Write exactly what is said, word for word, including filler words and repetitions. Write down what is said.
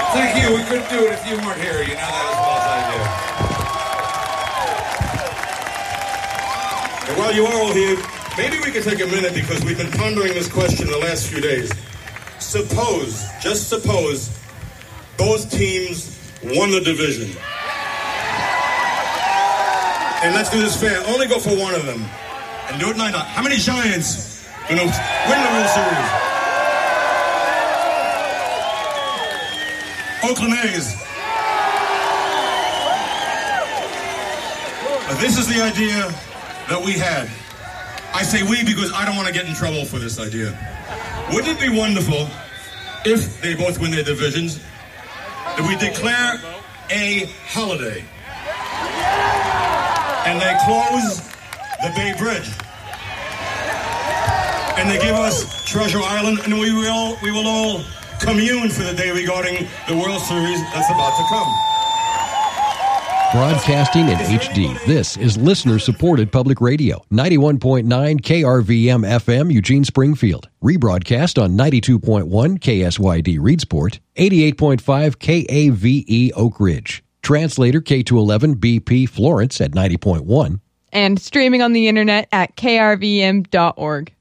Thank you. We couldn't do it if you weren't here. You know that as well as I do. And while you are all here, maybe we could take a minute because we've been pondering this question the last few days. Suppose, just suppose, both teams won the division. And let's do this fair. Only go for one of them. And do it nine. How many Giants gonna win the World Series? Oakland A's. But this is the idea that we had. I say we because I don't want to get in trouble for this idea. Wouldn't it be wonderful if they both win their divisions, that we declare a holiday and they close the Bay Bridge and they give us Treasure Island, and we will we will all commune for the day regarding the World Series that's about to come. Broadcasting in H D, this is listener-supported public radio. ninety-one point nine K R V M F M, Eugene, Springfield. Rebroadcast on ninety-two point one K S Y D, Reedsport. eighty-eight point five K A V E, Oak Ridge. Translator K two eleven B P, Florence at ninety point one. And streaming on the internet at K R V M dot org.